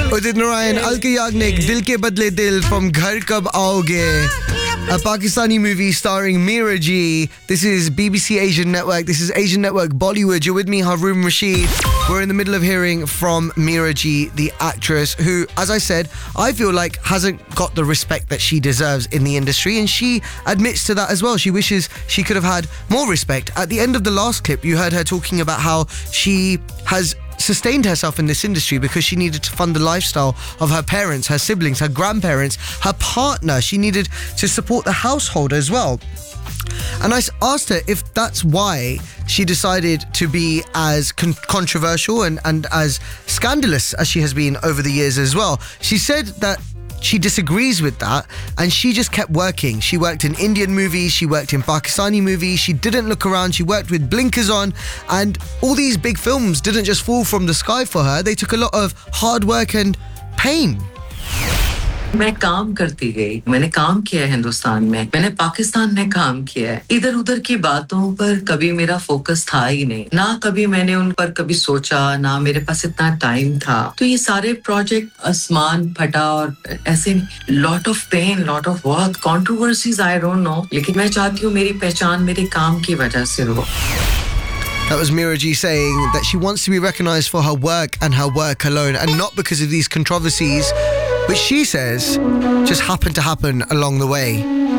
Udit Narayan, Alka Yagnik, Dil Ke Badle Dil from Ghar Kab Aoge. A Pakistani movie starring Meera Ji. This is BBC Asian Network. This is Asian Network Bollywood. You're with me, Haroon Rashid. We're in the middle of hearing from Meera Ji, the actress, who, as I said, I feel like hasn't got the respect that she deserves in the industry, and she admits to that as well. She wishes she could have had more respect. At the end of the last clip, you heard her talking about how she has sustained herself in this industry because she needed to fund the lifestyle of her parents, her siblings, her grandparents, her partner. She needed to support the household as well. And I asked her if that's why she decided to be as controversial and as scandalous as she has been over the years as well. She said that she disagrees with that, and she just kept working. She worked in Indian movies, she worked in Pakistani movies, she didn't look around, she worked with blinkers on, and all these big films didn't just fall from the sky for her. They took a lot of hard work and pain. मैं काम करती गई मैंने काम किया है हिंदुस्तान में मैंने पाकिस्तान में काम किया है इधर उधर की बातों पर कभी मेरा फोकस था ही नहीं ना कभी मैंने उन पर कभी सोचा ना मेरे पास इतना टाइम था तो ये सारे प्रोजेक्ट आसमान फटा और ऐसे lot of pen lot of work controversies I don't know लेकिन मैं चाहती हूं मेरी पहचान मेरे काम की वजह से हो That was Meera Ji saying that she wants to be recognised for her work and her work alone, and not because of these controversies, which she says just happened to happen along the way.